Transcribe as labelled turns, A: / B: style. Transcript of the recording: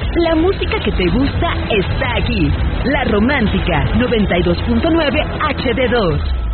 A: La música que te gusta está aquí. La Romántica 92.9 HD2.